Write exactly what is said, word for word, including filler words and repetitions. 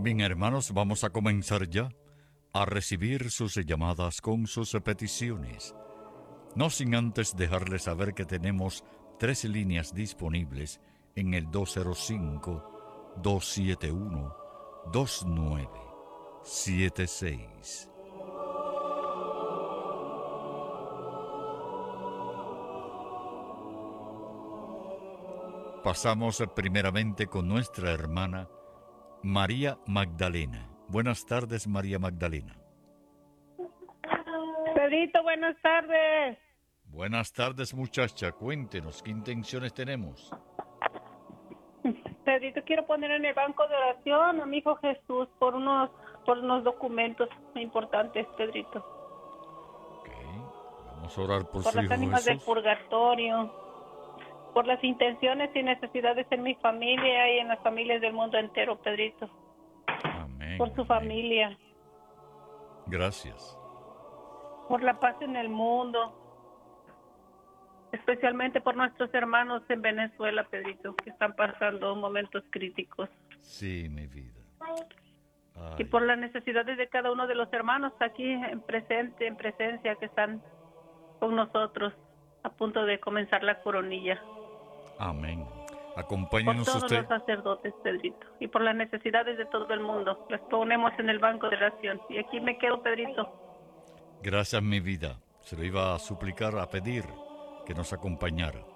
Bien, hermanos, vamos a comenzar ya a recibir sus llamadas con sus peticiones. No sin antes dejarles saber que tenemos tres líneas disponibles en el dos cero cinco, dos siete uno, dos nueve siete seis. Pasamos primeramente con nuestra hermana María Magdalena. Buenas tardes, María Magdalena. Pedrito, buenas tardes. Buenas tardes, muchacha. Cuéntenos, ¿qué intenciones tenemos? Pedrito, quiero poner en el banco de oración a mi hijo Jesús por unos, por unos documentos importantes, Pedrito. Ok, vamos a orar por, Por su las hijo ánimas del Jesús. purgatorio, por las intenciones y necesidades en mi familia y en las familias del mundo entero, Pedrito. Amén. Por su amén. familia, Gracias. por la paz en el mundo, especialmente por nuestros hermanos en Venezuela, Pedrito, que están pasando momentos críticos. Sí, mi vida. Ay, Y por las necesidades de cada uno de los hermanos aquí en presente, en presencia, que están con nosotros a punto de comenzar la coronilla. amén. Por Acompáñenos todos usted. los sacerdotes, Pedrito, y por las necesidades de todo el mundo. Las ponemos en el banco de oración. Y aquí me quedo, Pedrito. Gracias, mi vida. Se lo iba a suplicar, a pedir que nos acompañara.